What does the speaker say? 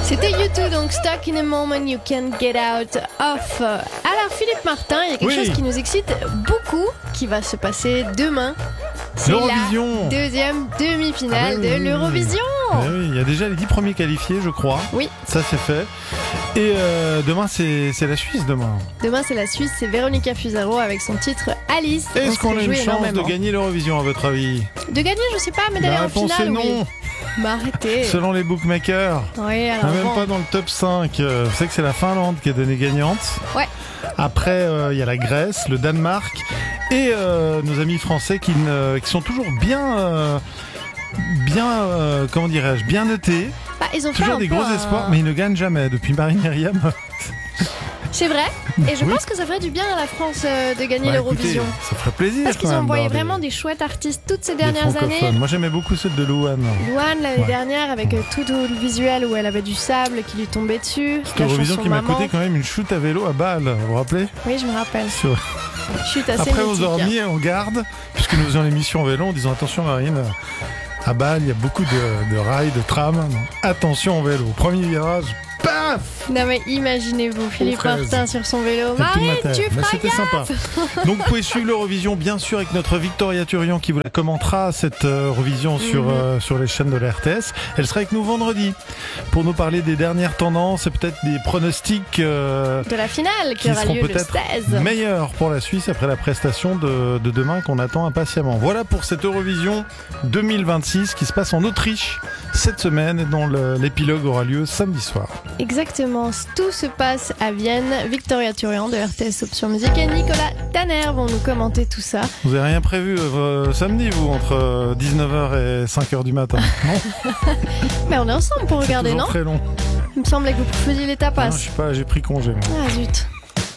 C'était U2, donc Stuck in a Moment You Can't Get Out of. Alors Philippe Martin, il y a quelque chose qui nous excite beaucoup, qui va se passer demain. C'est l'Eurovision. La deuxième demi-finale de l'Eurovision. Oui, il y a déjà les 10 premiers qualifiés, je crois. Oui. Ça, c'est fait. Et demain, c'est la Suisse, demain. Demain, c'est la Suisse, c'est Véronica Fusaro avec son titre Alice. Est-ce qu'on a une chance de gagner l'Eurovision, à votre avis? De gagner, je sais pas, mais d'aller en finale, c'est non. Oui. Bah arrêtez. Selon les bookmakers, oui, alors même pas dans le top 5. Vous savez que c'est la Finlande qui est donnée gagnante. Ouais. Après, il y a la Grèce, le Danemark et nos amis français qui sont toujours bien comment dirais-je, bien notés. Bah, ils ont toujours fait des gros espoirs, mais ils ne gagnent jamais depuis Marine Myriam. C'est vrai, et je pense que ça ferait du bien à la France de gagner l'Eurovision. Écoutez, ça ferait plaisir. Parce qu'ils ont envoyé vraiment des chouettes artistes toutes ces dernières années. Moi j'aimais beaucoup celle de Louane. Louane l'année dernière avec tout le visuel où elle avait du sable qui lui tombait dessus. Cette Eurovision qui m'a coûté quand même une chute à vélo à Bâle, vous vous rappelez? Oui, je me rappelle. Chute assez Après mythique. on nous a remis en garde, puisque nous faisions l'émission en vélo en disant attention Marine, à Bâle il y a beaucoup de rails, de trams, donc attention en vélo. Premier virage, paf! Non mais imaginez-vous Philippe Martin sur son vélo. Marine, tu feras c'était sympa. Donc vous pouvez suivre l'Eurovision bien sûr avec notre Victoria Turian qui vous la commentera cette Eurovision sur les chaînes de la RTS. Elle sera avec nous vendredi pour nous parler des dernières tendances et peut-être des pronostics de la finale qui aura seront lieu peut-être le 16. meilleurs pour la Suisse après la prestation de demain qu'on attend impatiemment. Voilà pour cette Eurovision 2026 qui se passe en Autriche cette semaine et dont l'épilogue aura lieu samedi soir. Exactement, tout se passe à Vienne. Victoria Turian de RTS Option Musique et Nicolas Tanner vont nous commenter tout ça. Vous avez rien prévu samedi, vous, entre 19h et 5h du matin, non? Mais on est ensemble pour regarder, non? C'est très long. Il me semblait que vous faisiez les tapas. Non, je sais pas, j'ai pris congé. Moi. Ah zut.